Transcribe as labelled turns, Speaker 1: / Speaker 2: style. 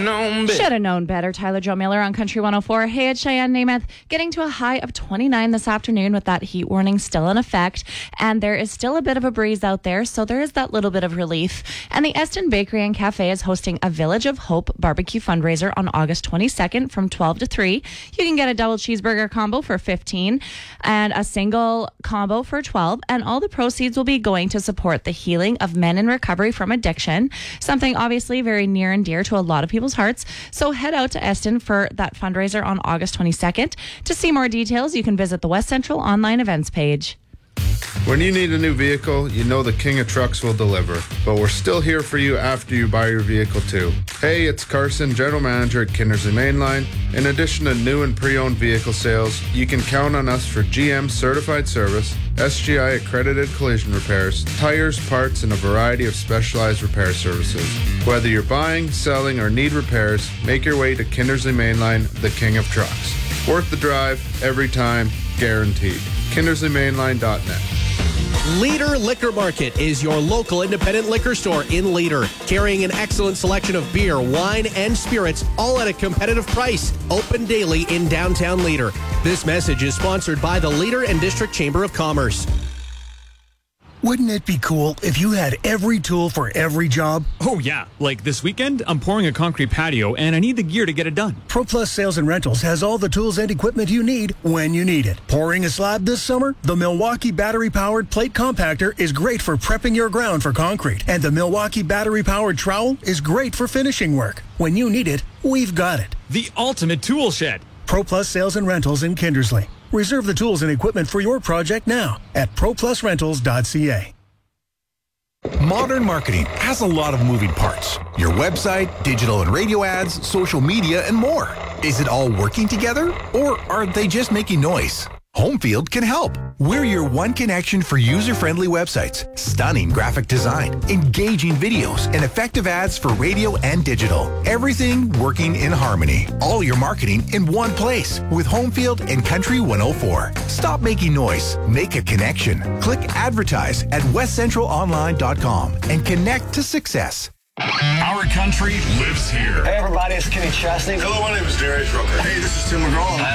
Speaker 1: known better.
Speaker 2: Should have known better. Tyler Joe Miller on Country 104. Hey, it's Cheyenne Namath, getting to a high of 29 this afternoon with that heat warning still in effect. And there is still a bit of a breeze out there, so there is that little bit of relief. And the Eston Bakery and Cafe is hosting a Village of Hope barbecue fundraiser on August 22nd from 12 to 3. You can get a double cheeseburger combo for $15 and a single combo for $12. And all the proceeds will be going to support the healing of men in recovery from addiction, something obviously very near and dear to a lot of people's hearts. So head out to Eston for that fundraiser on August 22nd. To see more details, you can visit the West Central online events page.
Speaker 3: When you need a new vehicle, you know the King of Trucks will deliver. But we're still here for you after you buy your vehicle too. Hey, it's Carson, General Manager at Kindersley Mainline. In addition to new and pre-owned vehicle sales, you can count on us for GM certified service, SGI accredited collision repairs, tires, parts, and a variety of specialized repair services. Whether you're buying, selling, or need repairs, make your way to Kindersley Mainline, the King of Trucks. Worth the drive, every time, guaranteed. KindersleyMainline.net.
Speaker 4: Leader Liquor Market is your local independent liquor store in Leader, carrying an excellent selection of beer, wine, and spirits, all at a competitive price. Open daily in downtown Leader. This message is sponsored by the Leader and District Chamber of Commerce.
Speaker 5: Wouldn't it be cool if you had every tool for every job?
Speaker 6: Oh, yeah. Like this weekend, I'm pouring a concrete patio, and I need the gear to get it done.
Speaker 5: ProPlus Sales and Rentals has all the tools and equipment you need when you need it. Pouring a slab this summer? The Milwaukee battery-powered plate compactor is great for prepping your ground for concrete. And the Milwaukee battery-powered trowel is great for finishing work. When you need it, we've got it.
Speaker 6: The ultimate tool shed.
Speaker 5: ProPlus Sales and Rentals in Kindersley. Reserve the tools and equipment for your project now at ProPlusRentals.ca.
Speaker 7: Modern marketing has a lot of moving parts. Your website, digital and radio ads, social media, and more. Is it all working together, or are they just making noise? Homefield can help. We're your one connection for user-friendly websites, stunning graphic design, engaging videos, and effective ads for radio and digital. Everything working in harmony. All your marketing in one place with Homefield and Country 104. Stop making noise. Make a connection. Click advertise at westcentralonline.com and connect to success.
Speaker 8: Our country lives here.
Speaker 9: Hey everybody, it's Kenny Chesney.
Speaker 10: Hello, my name is Darius Rucker.
Speaker 8: Hey, this is Tim McGraw.